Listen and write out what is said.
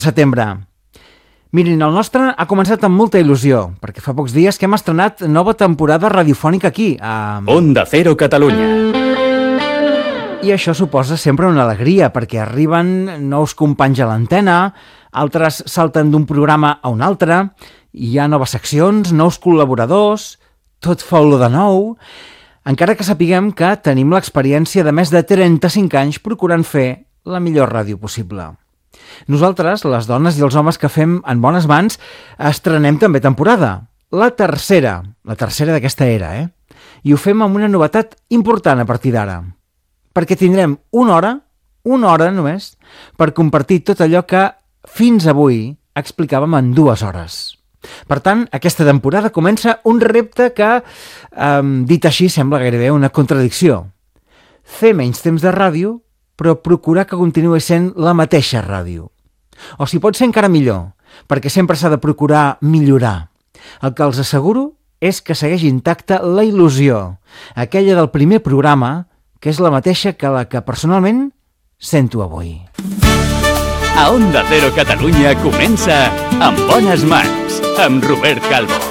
setembre. Mirin, el nostre ha començat amb molta il·lusió, perquè fa pocs dies que hem estrenat nova temporada radiofònica aquí, a Onda Cero Catalunya. I això suposa sempre una alegria, perquè arriben nous companys a l'antena, altres salten d'un programa a un altre, hi ha noves seccions, nous col·laboradors, tot fa olor de nou, encara que sapiguem que tenim l'experiència de més de 35 anys procurant fer la millor ràdio possible. Nosaltres, les dones i els homes que fem En bones mans, estrenem també temporada. La tercera d'aquesta era, I ho fem amb una novetat important a partir d'ara. Perquè tindrem una hora només, per compartir tot allò que fins avui explicàvem en 2 hores. Per tant, aquesta temporada comença un repte que, dit així, sembla gairebé una contradicció. Fer menys temps de ràdio, però procurar que continuï sent la mateixa ràdio. O si pot ser encara millor, perquè sempre s'ha de procurar millorar. El que els asseguro és que segueix intacta la il·lusió, aquella del primer programa, que és la mateixa que la que personalment sento avui. A Onda Cero Catalunya comença En bones mans, amb Robert Calvo.